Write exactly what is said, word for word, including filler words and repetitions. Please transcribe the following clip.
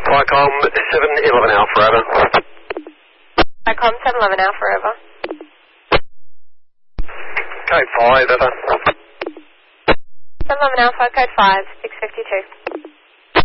Flycom seven eleven Alpha, over. Flycom seven eleven Alpha, over. Code five, over. seven eleven Alpha, code five, six fifty-two.